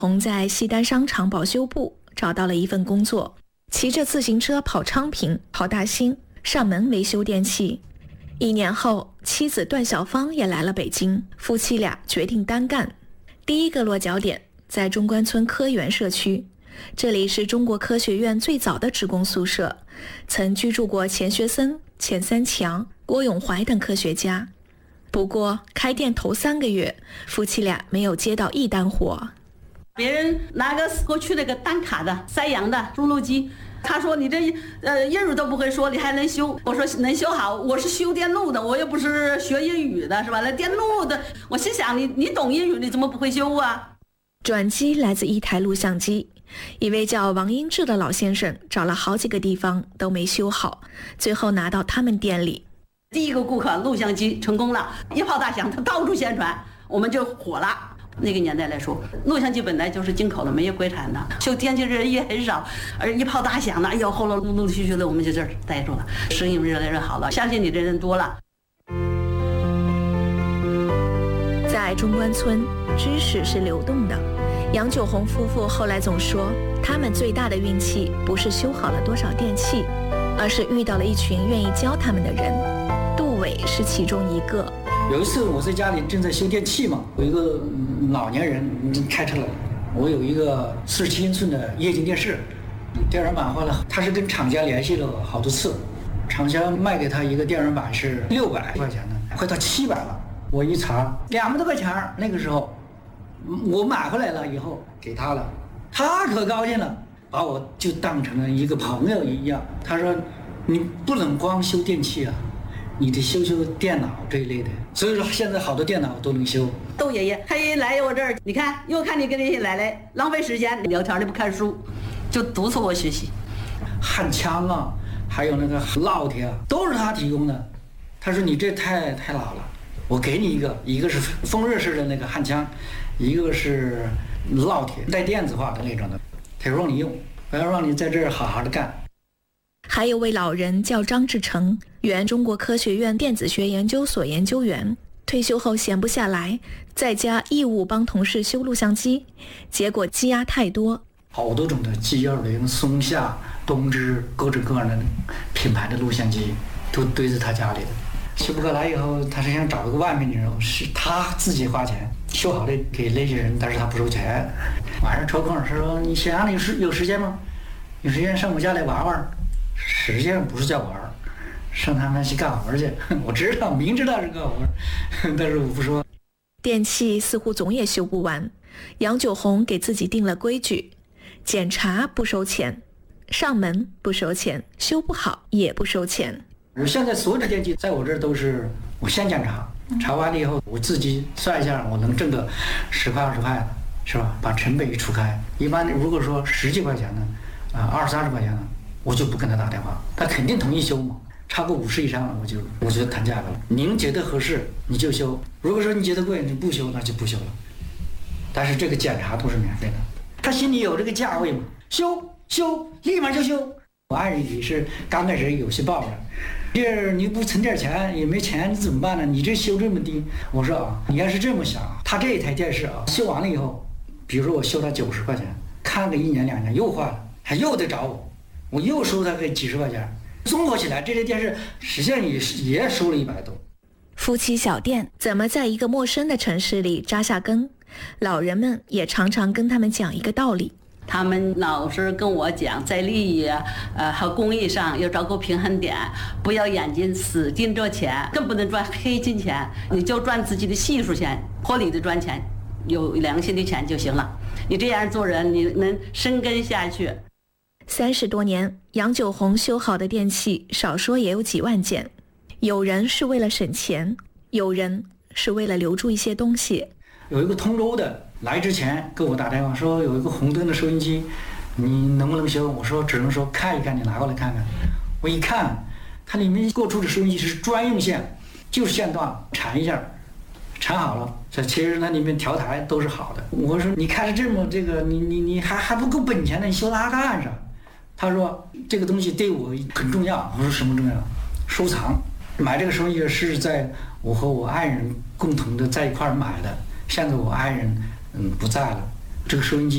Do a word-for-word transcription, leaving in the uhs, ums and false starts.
洪在西单商场保修部找到了一份工作，骑着自行车跑昌平、跑大兴，上门维修电器。一年后，妻子段小芳也来了北京，夫妻俩决定单干。第一个落脚点在中关村科园社区，这里是中国科学院最早的职工宿舍，曾居住过钱学森、钱三强、郭永怀等科学家。不过开店头三个月，夫妻俩没有接到一单活。 别人拿个过去那个单卡的三洋的录录机，他说你这呃英语都不会说，你还能修？我说能修好，我是修电路的，我又不是学英语的，是吧？那电路的，我心想你你懂英语，你怎么不会修啊？ 转机来自一台录像机，一位叫王英志的老先生找了好几个地方都没修好，最后拿到他们店里。 第一个顾客录像机成功了，一炮大响，他到处宣传，我们就火了。那个年代来说，录像机本来就是进口的，没有国产的，修电器人也很少，而一炮大响了，哎呦，后来陆陆续续的，我们就这儿待住了，生意越来越好了，相信你的人多了。 在中关村，知识是流动的。杨九红夫妇后来总说，他们最大的运气不是修好了多少电器，而是遇到了一群愿意教他们的人。杜伟是其中一个。 有一次我在家里正在修电器嘛，有一个老年人开车来，我有一个四十七英寸的液晶电视，电源板坏了，他是跟厂家联系了好多次，厂家卖给他一个电源板是六百块钱的，快到七百了。我一查，两百多块钱，那个时候我买回来了以后给他了，他可高兴了，把我就当成了一个朋友一样。他说你不能光修电器啊，你得修修电脑这一类的。所以说现在好多电脑都能修。 窦爷爷他一来我这儿，你看又看你跟那些奶奶浪费时间聊天，你不看书，就督促我学习。 焊枪啊，还有那个烙铁啊，都是他提供的。他说你这太太老了，我给你一个，一个是风热式的那个焊枪，一个是烙铁带电子化的那种的，他说让你用，我要让你在这儿好好的干。 还有位老人叫张志成，原中国科学院电子学研究所研究员，退休后闲不下来，在家义务帮同事修录像机，结果积压太多， 好多种的 G 二零、松下、东芝，各种各样的品牌的录像机都堆在他家里的。修不过来以后，他是想找一个外面的人，是他自己花钱修好的给那些人，但是他不收钱。晚上抽空说：“你想让你有有时间吗？有时间上我家来玩玩。”实际上不是叫玩，上他们去干活去。我知道，明知道是干活，但是我不说。 电器似乎总也修不完，杨九红给自己定了规矩：检查不收钱，上门不收钱，修不好也不收钱。 现在所有的电器在我这儿都是我先检查，查完了以后我自己算一下，我能挣个十块二十块，是吧？把成本一除开，一般如果说十几块钱呢，啊二三十块钱呢，我就不跟他打电话，他肯定同意修嘛。超过五十以上了，我就我就谈价格了。您觉得合适你就修，如果说你觉得贵你不修，那就不修了。但是这个检查都是免费的，他心里有这个价位嘛，修修立马就修。我爱人也是刚开始有些抱怨，这你不存点钱也没钱，你怎么办呢？你这修这么低。我说啊，你要是这么想，他这一台电视啊，修完了以后，比如说我修他九十块钱，看个一年两年又坏了，还又得找我，我又收他个几十块钱，综合起来这台电视实际上也也收了一百多。 夫妻小店怎么在一个陌生的城市里扎下根？老人们也常常跟他们讲一个道理。 他们老是跟我讲，在利益呃和公益上要找个平衡点，不要眼睛死盯着钱，更不能赚黑金钱，你就赚自己的系数钱，合理的赚钱，有良心的钱就行了。你这样做人，你能生根下去。 三十多年，杨九红修好的电器少说也有几万件，有人是为了省钱，有人是为了留住一些东西。 有一个通州的来之前给我打电话说有一个红灯的收音机，你能不能修？我说只能说看一看，你拿过来看看。我一看，它里面过出的收音机是专用线，就是线段缠一下，缠好了。这其实那里面调台都是好的。我说你开着这么这个，你你你还还不够本钱呢，你修它干啥？他说这个东西对我很重要。我说什么重要？收藏。买这个收音机是在我和我爱人共同的在一块儿买的。现在我爱人嗯不在了，这个收音机